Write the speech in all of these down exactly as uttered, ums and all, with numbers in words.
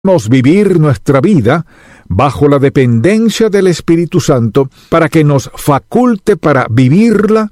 Debemos vivir nuestra vida bajo la dependencia del Espíritu Santo para que nos faculte para vivirla,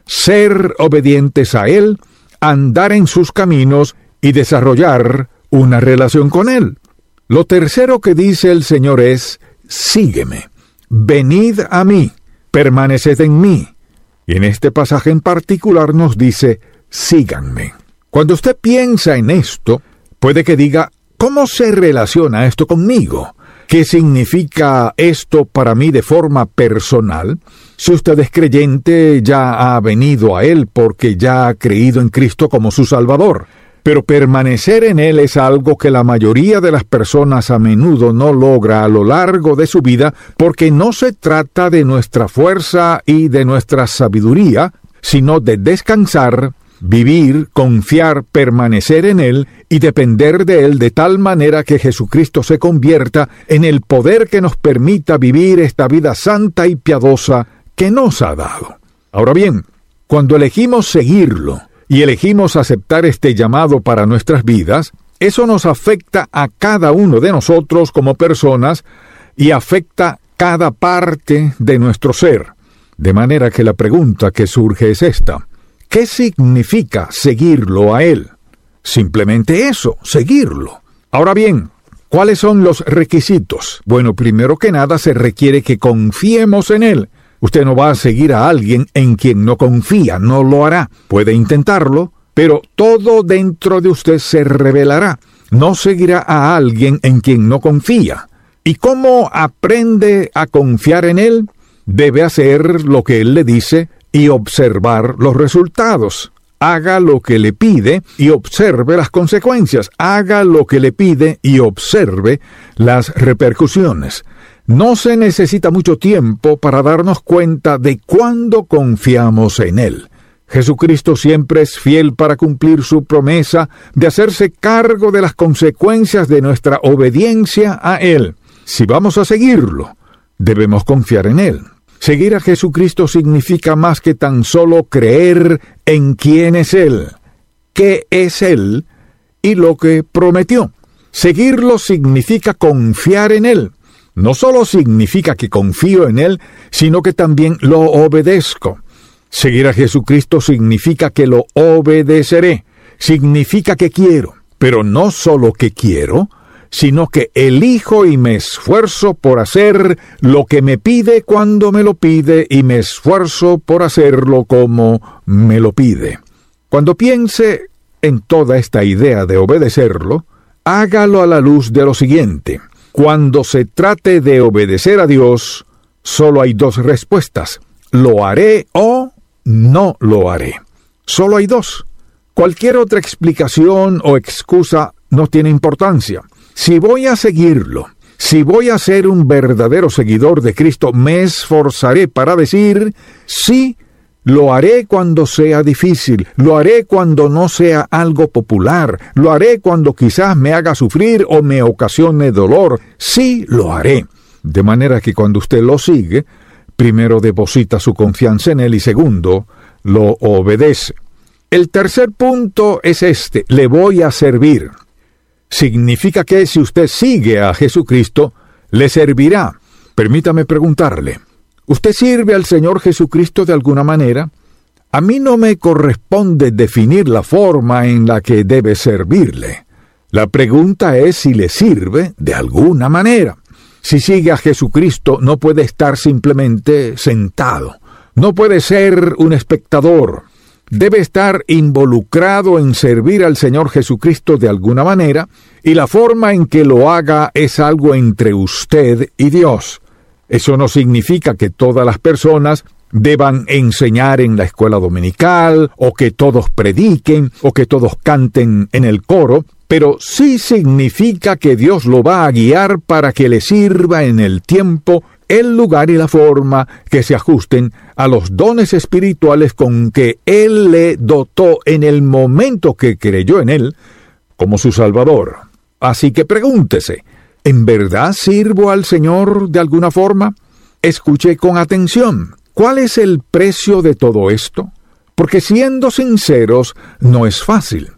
ser obedientes a Él, andar en sus caminos y desarrollar una relación con Él. Lo tercero que dice el Señor es: sígueme, venid a mí, permaneced en mí. Y en este pasaje en particular nos dice: síganme. Cuando usted piensa en esto, puede que diga: ¿cómo se relaciona esto conmigo? ¿Qué significa esto para mí de forma personal? Si usted es creyente, ya ha venido a Él porque ya ha creído en Cristo como su Salvador. Pero permanecer en Él es algo que la mayoría de las personas a menudo no logra a lo largo de su vida, porque no se trata de nuestra fuerza y de nuestra sabiduría, sino de descansar, vivir, confiar, permanecer en Él y depender de Él de tal manera que Jesucristo se convierta en el poder que nos permita vivir esta vida santa y piadosa que nos ha dado. Ahora bien, cuando elegimos seguirlo y elegimos aceptar este llamado para nuestras vidas, eso nos afecta a cada uno de nosotros como personas y afecta cada parte de nuestro ser. De manera que la pregunta que surge es esta: ¿qué significa seguirlo a Él? Simplemente eso, seguirlo. Ahora bien, ¿cuáles son los requisitos? Bueno, primero que nada se requiere que confiemos en Él. Usted no va a seguir a alguien en quien no confía, no lo hará. Puede intentarlo, pero todo dentro de usted se revelará. No seguirá a alguien en quien no confía. ¿Y cómo aprende a confiar en Él? Debe hacer lo que Él le dice y observar los resultados. Haga lo que le pide y observe las consecuencias. Haga lo que le pide y observe las repercusiones. No se necesita mucho tiempo para darnos cuenta de cuándo confiamos en Él. Jesucristo siempre es fiel para cumplir su promesa de hacerse cargo de las consecuencias de nuestra obediencia a Él. Si vamos a seguirlo, debemos confiar en Él. Seguir a Jesucristo significa más que tan solo creer en quién es Él, qué es Él y lo que prometió. Seguirlo significa confiar en Él. No solo significa que confío en Él, sino que también lo obedezco. Seguir a Jesucristo significa que lo obedeceré. Significa que quiero, pero no solo que quiero, sino que elijo y me esfuerzo por hacer lo que me pide cuando me lo pide y me esfuerzo por hacerlo como me lo pide. Cuando piense en toda esta idea de obedecerlo, hágalo a la luz de lo siguiente: cuando se trate de obedecer a Dios, solo hay dos respuestas: lo haré o no lo haré. Solo hay dos. Cualquier otra explicación o excusa no tiene importancia. Si voy a seguirlo, si voy a ser un verdadero seguidor de Cristo, me esforzaré para decir sí. Lo haré cuando sea difícil, lo haré cuando no sea algo popular, lo haré cuando quizás me haga sufrir o me ocasione dolor. Sí, lo haré. De manera que cuando usted lo sigue, primero deposita su confianza en Él y segundo, lo obedece. El tercer punto es este: le voy a servir. Significa que si usted sigue a Jesucristo, le servirá. Permítame preguntarle: ¿usted sirve al Señor Jesucristo de alguna manera? A mí no me corresponde definir la forma en la que debe servirle. La pregunta es si le sirve de alguna manera. Si sigue a Jesucristo, no puede estar simplemente sentado. No puede ser un espectador. Debe estar involucrado en servir al Señor Jesucristo de alguna manera, y la forma en que lo haga es algo entre usted y Dios. Eso no significa que todas las personas deban enseñar en la escuela dominical, o que todos prediquen, o que todos canten en el coro, pero sí significa que Dios lo va a guiar para que le sirva en el tiempo, el lugar y la forma que se ajusten a los dones espirituales con que Él le dotó en el momento que creyó en Él como su Salvador. Así que pregúntese: ¿en verdad sirvo al Señor de alguna forma? Escuche con atención. ¿Cuál es el precio de todo esto? Porque siendo sinceros, no es fácil.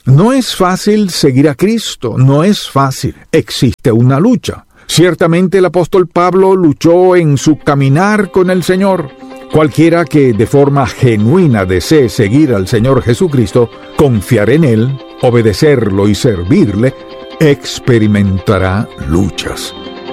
No es fácil seguir a Cristo, no es fácil. Existe una lucha. Ciertamente el apóstol Pablo luchó en su caminar con el Señor. Cualquiera que de forma genuina desee seguir al Señor Jesucristo, confiar en Él, obedecerlo y servirle, experimentará luchas.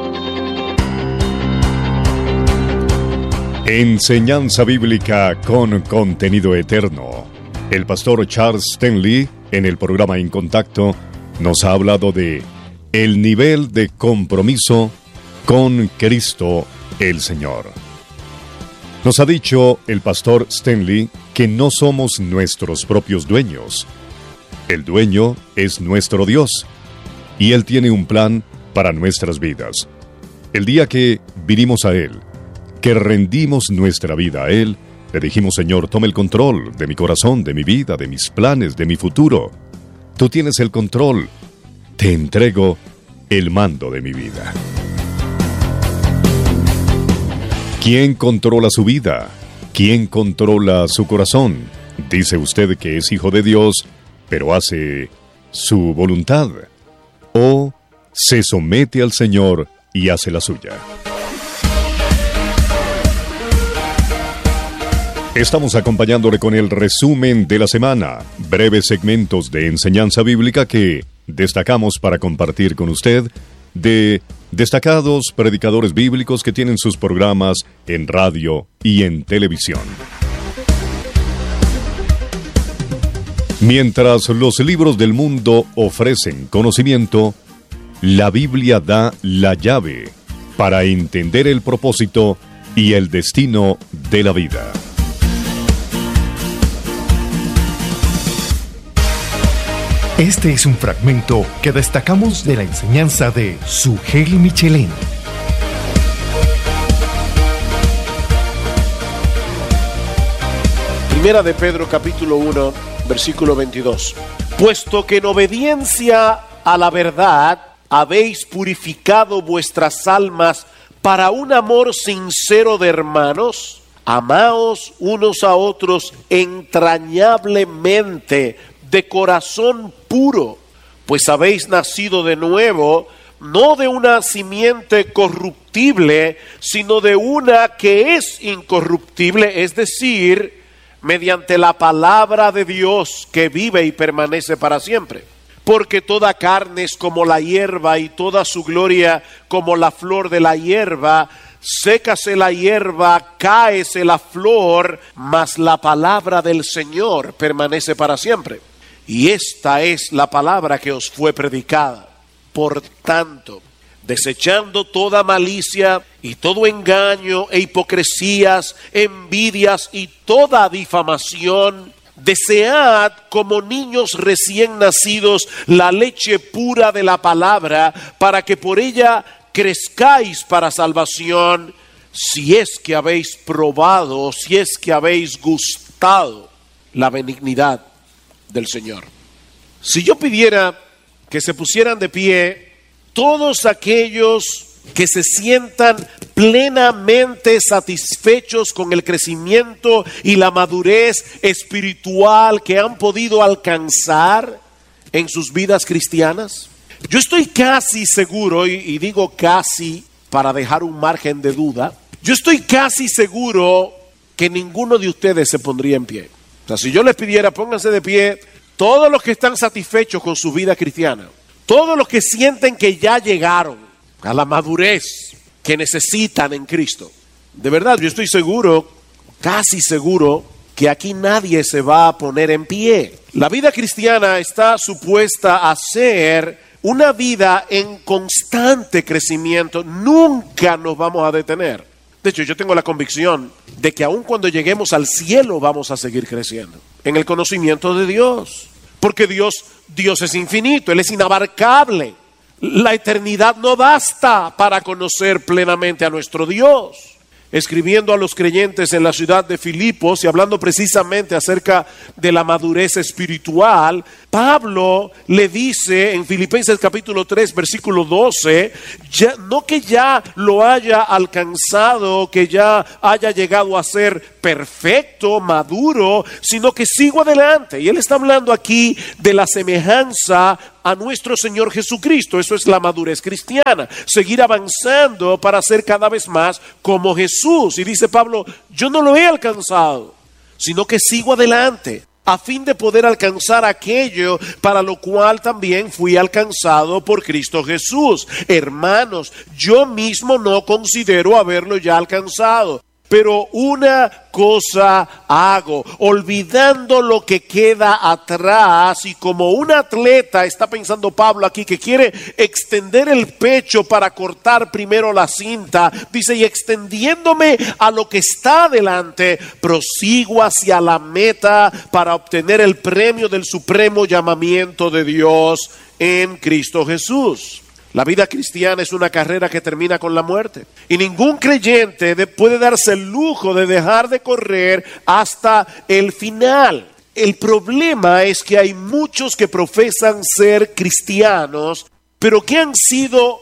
Enseñanza bíblica con contenido eterno. El pastor Charles Stanley, en el programa En Contacto, nos ha hablado de el nivel de compromiso con Cristo el Señor. Nos ha dicho el pastor Stanley que no somos nuestros propios dueños. El dueño es nuestro Dios, y Él tiene un plan para nuestras vidas. El día que vinimos a Él, que rendimos nuestra vida a Él, le dijimos: Señor, toma el control de mi corazón, de mi vida, de mis planes, de mi futuro. Tú tienes el control. Te entrego el mando de mi vida. ¿Quién controla su vida? ¿Quién controla su corazón? Dice usted que es hijo de Dios, pero hace su voluntad. ¿O se somete al Señor y hace la suya? Estamos acompañándole con el resumen de la semana, breves segmentos de enseñanza bíblica que destacamos para compartir con usted, de destacados predicadores bíblicos que tienen sus programas en radio y en televisión. Mientras los libros del mundo ofrecen conocimiento, la Biblia da la llave para entender el propósito y el destino de la vida. Este es un fragmento que destacamos de la enseñanza de Sugeli Michelén. Primera de Pedro, capítulo uno, versículo veintidós. Puesto que en obediencia a la verdad habéis purificado vuestras almas para un amor sincero de hermanos, amaos unos a otros entrañablemente, de corazón puro, pues habéis nacido de nuevo, no de una simiente corruptible, sino de una que es incorruptible, es decir, mediante la palabra de Dios que vive y permanece para siempre. Porque toda carne es como la hierba y toda su gloria como la flor de la hierba. Sécase la hierba, cáese la flor, mas la palabra del Señor permanece para siempre. Y esta es la palabra que os fue predicada. Por tanto, desechando toda malicia y todo engaño e hipocresías, envidias y toda difamación, desead como niños recién nacidos la leche pura de la palabra, para que por ella crezcáis para salvación, si es que habéis probado, si es que habéis gustado la benignidad del Señor. Si yo pidiera que se pusieran de pie todos aquellos que se sientan plenamente satisfechos con el crecimiento y la madurez espiritual que han podido alcanzar en sus vidas cristianas, yo estoy casi seguro, y, y digo casi para dejar un margen de duda, yo estoy casi seguro que ninguno de ustedes se pondría en pie. O sea, si yo les pidiera, pónganse de pie, todos los que están satisfechos con su vida cristiana, todos los que sienten que ya llegaron a la madurez que necesitan en Cristo. De verdad, yo estoy seguro, casi seguro, que aquí nadie se va a poner en pie. La vida cristiana está supuesta a ser una vida en constante crecimiento. Nunca nos vamos a detener. De hecho, yo tengo la convicción de que aun cuando lleguemos al cielo vamos a seguir creciendo en el conocimiento de Dios. Porque Dios, Dios es infinito, Él es inabarcable. La eternidad no basta para conocer plenamente a nuestro Dios. escribiendo a los creyentes en la ciudad de Filipos y hablando precisamente acerca de la madurez espiritual, Pablo le dice en Filipenses capítulo tres, versículo doce, ya, no que ya lo haya alcanzado, que ya haya llegado a ser perfecto, maduro, sino que sigo adelante. Y él está hablando aquí de la semejanza a nuestro Señor Jesucristo. Eso es la madurez cristiana, seguir avanzando para ser cada vez más como Jesús. Y dice Pablo, yo no lo he alcanzado, sino que sigo adelante, a fin de poder alcanzar aquello para lo cual también fui alcanzado por Cristo Jesús. Hermanos, yo mismo no considero haberlo ya alcanzado, pero una cosa hago, olvidando lo que queda atrás, y como un atleta, está pensando Pablo aquí, que quiere extender el pecho para cortar primero la cinta, dice, y extendiéndome a lo que está adelante, prosigo hacia la meta para obtener el premio del supremo llamamiento de Dios en Cristo Jesús. La vida cristiana es una carrera que termina con la muerte, y ningún creyente de, puede darse el lujo de dejar de correr hasta el final. El problema es que hay muchos que profesan ser cristianos, pero que han sido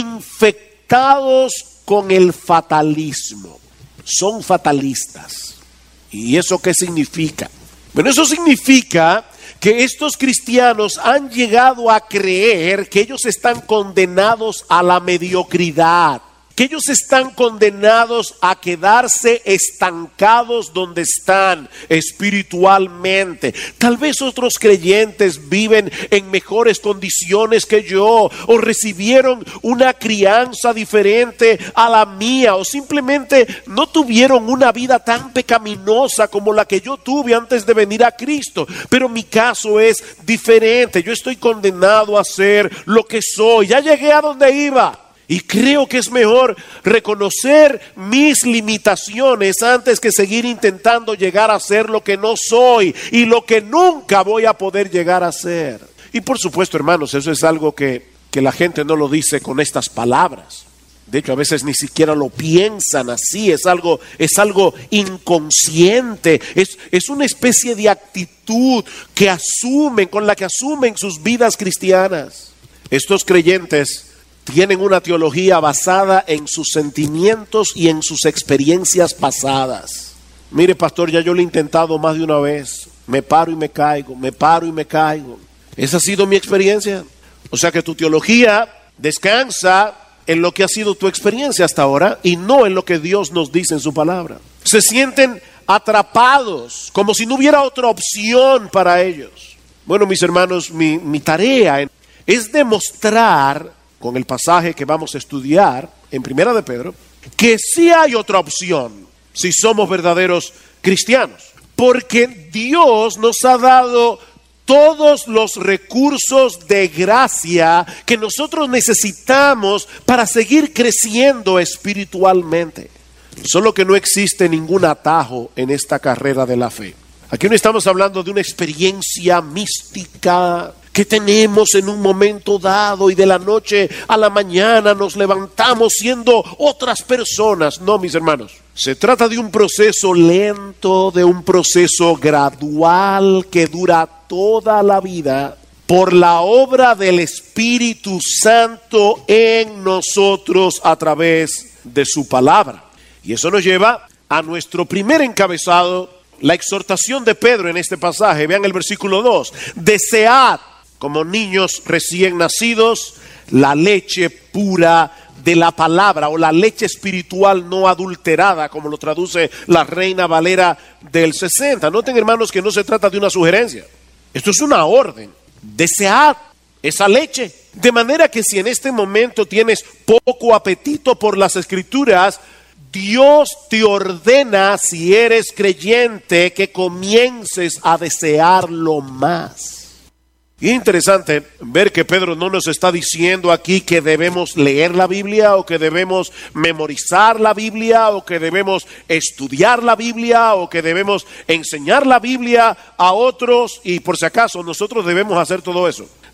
infectados con el fatalismo. Son fatalistas. ¿Y eso qué significa? Bueno, eso significa que estos cristianos han llegado a creer que ellos están condenados a la mediocridad, que ellos están condenados a quedarse estancados donde están espiritualmente. Tal vez otros creyentes viven en mejores condiciones que yo, o recibieron una crianza diferente a la mía, o simplemente no tuvieron una vida tan pecaminosa como la que yo tuve antes de venir a Cristo. Pero mi caso es diferente. Yo estoy condenado a ser lo que soy. Ya llegué a donde iba. Y creo que es mejor reconocer mis limitaciones antes que seguir intentando llegar a ser lo que no soy y lo que nunca voy a poder llegar a ser. Y por supuesto, hermanos, eso es algo que, que la gente no lo dice con estas palabras. De hecho, a veces ni siquiera lo piensan así. Es algo, es algo inconsciente. Es, es una especie de actitud que asumen, con la que asumen sus vidas cristianas. Estos creyentes tienen una teología basada en sus sentimientos y en sus experiencias pasadas. Mire, pastor, ya yo lo he intentado más de una vez. Me paro y me caigo, me paro y me caigo. Esa ha sido mi experiencia. O sea que tu teología descansa en lo que ha sido tu experiencia hasta ahora y no en lo que Dios nos dice en su palabra. Se sienten atrapados, como si no hubiera otra opción para ellos. Bueno, mis hermanos, mi, mi tarea es demostrar, con el pasaje que vamos a estudiar en Primera de Pedro, que sí hay otra opción si somos verdaderos cristianos, porque Dios nos ha dado todos los recursos de gracia que nosotros necesitamos para seguir creciendo espiritualmente. Solo que no existe ningún atajo en esta carrera de la fe. Aquí no estamos hablando de una experiencia mística que tenemos en un momento dado y de la noche a la mañana nos levantamos siendo otras personas. No, mis hermanos, se trata de un proceso lento, de un proceso gradual que dura toda la vida por la obra del Espíritu Santo en nosotros a través de su palabra. Y eso nos lleva a nuestro primer encabezado, la exhortación de Pedro en este pasaje. Vean el versículo dos. Desead, como niños recién nacidos, la leche pura de la palabra, o la leche espiritual no adulterada, como lo traduce la Reina Valera del sesenta. Noten, hermanos, que no se trata de una sugerencia. Esto es una orden. Desead esa leche. De manera que si en este momento tienes poco apetito por las Escrituras, Dios te ordena, si eres creyente, que comiences a desearlo más. Y es interesante ver que Pedro no nos está diciendo aquí que debemos leer la Biblia, o que debemos memorizar la Biblia, o que debemos estudiar la Biblia, o que debemos enseñar la Biblia a otros, y por si acaso nosotros debemos hacer todo eso.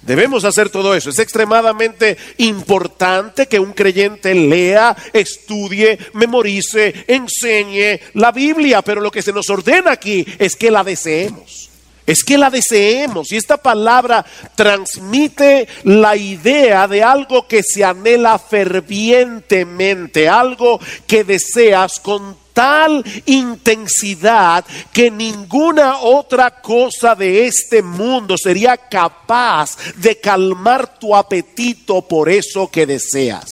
Debemos hacer todo eso. Es extremadamente importante que un creyente lea, estudie, memorice, enseñe la Biblia, pero lo que se nos ordena aquí es que la deseemos. Es que la deseemos. Y esta palabra transmite la idea de algo que se anhela fervientemente, algo que deseas con tal intensidad que ninguna otra cosa de este mundo sería capaz de calmar tu apetito por eso que deseas.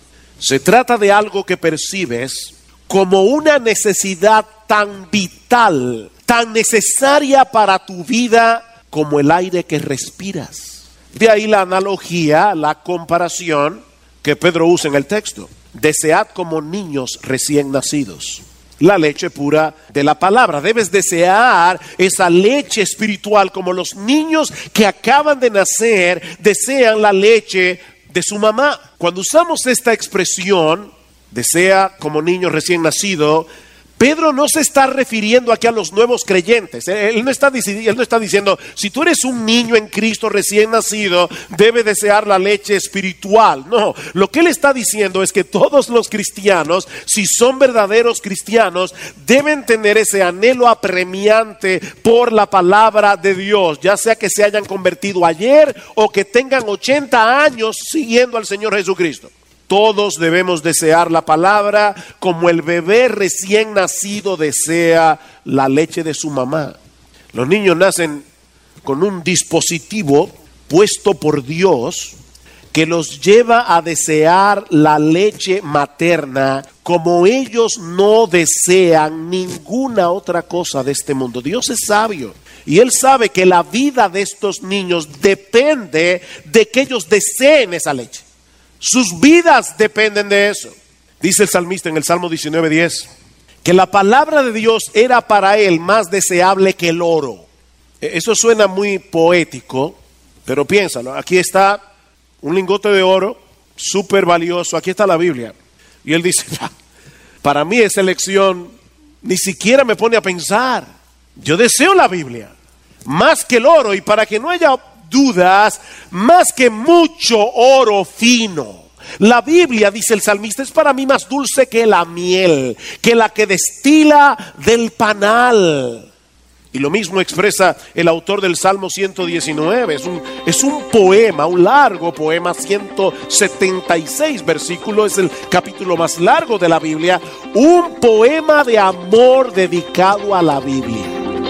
Se trata de algo que percibes como una necesidad tan vital, tan necesaria para tu vida como el aire que respiras. De ahí la analogía, la comparación que Pedro usa en el texto. Desead como niños recién nacidos la leche pura de la palabra. Debes desear esa leche espiritual como los niños que acaban de nacer desean la leche de su mamá. Cuando usamos esta expresión, desea como niño recién nacido, Pedro no se está refiriendo aquí a los nuevos creyentes. Él no está, él no está diciendo, si tú eres un niño en Cristo recién nacido, debe desear la leche espiritual. No, lo que él está diciendo es que todos los cristianos, si son verdaderos cristianos, deben tener ese anhelo apremiante por la palabra de Dios, ya sea que se hayan convertido ayer o que tengan ochenta años siguiendo al Señor Jesucristo. Todos debemos desear la palabra como el bebé recién nacido desea la leche de su mamá. Los niños nacen con un dispositivo puesto por Dios que los lleva a desear la leche materna como ellos no desean ninguna otra cosa de este mundo. Dios es sabio y Él sabe que la vida de estos niños depende de que ellos deseen esa leche. Sus vidas dependen de eso. Dice el salmista en el Salmo diecinueve diez que la palabra de Dios era para él más deseable que el oro. Eso suena muy poético, pero piénsalo. Aquí está un lingote de oro súper valioso. Aquí está la Biblia. Y él dice, para mí esa elección ni siquiera me pone a pensar. Yo deseo la Biblia más que el oro, y para que no haya dudas, más que mucho oro fino. La Biblia, dice el salmista, es para mí más dulce que la miel, que la que destila del panal. Y lo mismo expresa el autor del Salmo ciento diecinueve. Es un, es un poema, un largo poema, ciento setenta y seis versículos, es el capítulo más largo de la Biblia. Un poema de amor dedicado a la Biblia.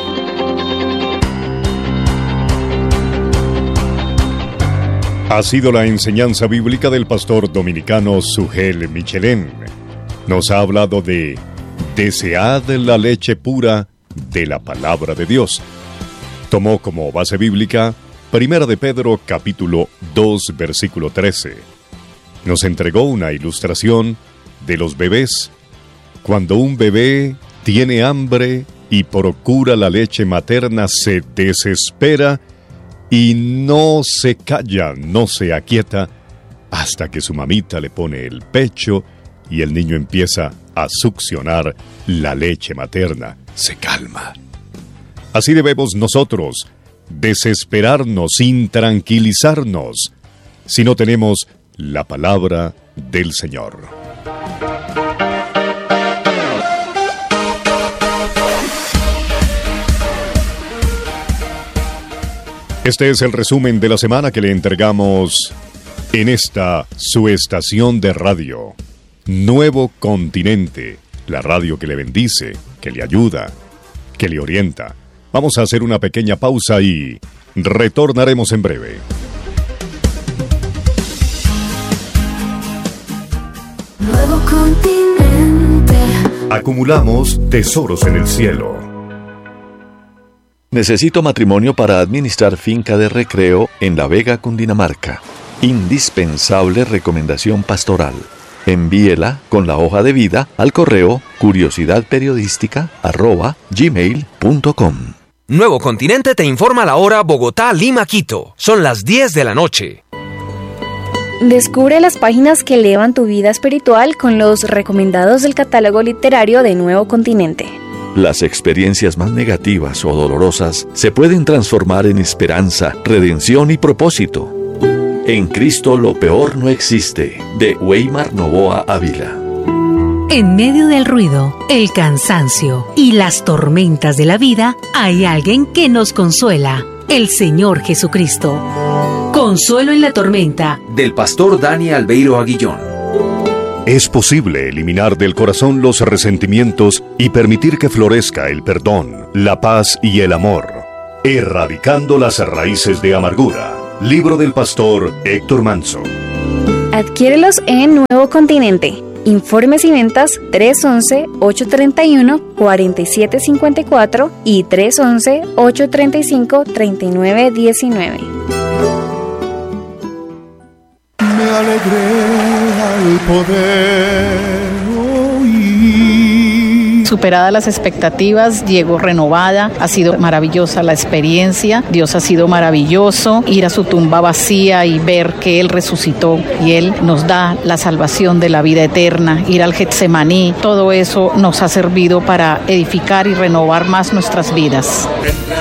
Ha sido la enseñanza bíblica del pastor dominicano Sugel Michelén. Nos ha hablado de desead la leche pura de la palabra de Dios. Tomó como base bíblica Primera de Pedro capítulo dos versículo trece. Nos entregó una ilustración de los bebés. Cuando un bebé tiene hambre y procura la leche materna, se desespera y no se calla, no se aquieta, hasta que su mamita le pone el pecho y el niño empieza a succionar la leche materna. Se calma. Así debemos nosotros desesperarnos, intranquilizarnos, si no tenemos la palabra del Señor. Este es el resumen de la semana que le entregamos en esta su estación de radio, Nuevo Continente, la radio que le bendice, que le ayuda, que le orienta. Vamos a hacer una pequeña pausa y retornaremos en breve. Nuevo Continente. Acumulamos tesoros en el cielo. Necesito matrimonio para administrar finca de recreo en La Vega, Cundinamarca. Indispensable recomendación pastoral. Envíela con la hoja de vida al correo curiosidadperiodística arroba gmail punto com. Nuevo Continente te informa la hora Bogotá, Lima, Quito. Son las diez de la noche. Descubre las páginas que elevan tu vida espiritual con los recomendados del catálogo literario de Nuevo Continente. Las experiencias más negativas o dolorosas se pueden transformar en esperanza, redención y propósito. En Cristo lo peor no existe, de Weimar Novoa Ávila. En medio del ruido, el cansancio y las tormentas de la vida, hay alguien que nos consuela, el Señor Jesucristo. Consuelo en la tormenta, del pastor Dani Albeiro Aguillón. Es posible eliminar del corazón los resentimientos y permitir que florezca el perdón, la paz y el amor, erradicando las raíces de amargura. Libro del pastor Héctor Manso. Adquiérelos en Nuevo Continente. Informes y ventas tres once, ocho treinta y uno, cuarenta y siete cincuenta y cuatro y tres once, ocho treinta y cinco, treinta y nueve diecinueve. Me alegré al poder oír. Superadas las expectativas, llegó renovada, ha sido maravillosa la experiencia, Dios ha sido maravilloso, ir a su tumba vacía y ver que Él resucitó y Él nos da la salvación de la vida eterna, ir al Getsemaní, todo eso nos ha servido para edificar y renovar más nuestras vidas.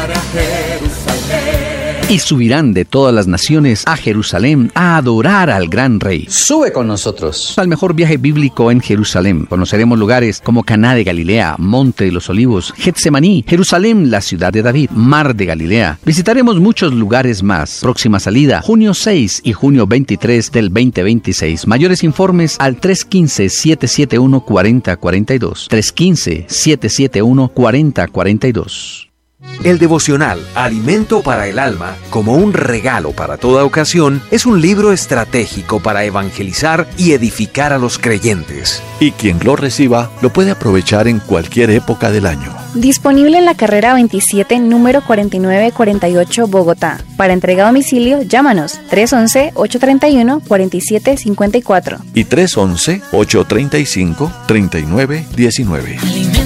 Y subirán de todas las naciones a Jerusalén a adorar al gran Rey. Sube con nosotros Al mejor viaje bíblico en Jerusalén. Conoceremos lugares como Caná de Galilea, Monte de los Olivos, Getsemaní, Jerusalén, la ciudad de David, Mar de Galilea. Visitaremos muchos lugares más. Próxima salida, junio seis y junio veintitrés del veinte veintiséis. Mayores informes al tres uno cinco, siete siete uno, cuatro cero cuatro dos. tres uno cinco, siete siete uno, cuatro cero cuatro dos. El devocional Alimento para el Alma, como un regalo para toda ocasión, es un libro estratégico para evangelizar y edificar a los creyentes. Y quien lo reciba lo puede aprovechar en cualquier época del año. Disponible en la carrera veintisiete, número cuarenta y nueve cuarenta y ocho, Bogotá. Para entrega a domicilio, llámanos tres once, ocho treinta y uno, cuarenta y siete cincuenta y cuatro y tres once, ocho treinta y cinco, treinta y nueve diecinueve.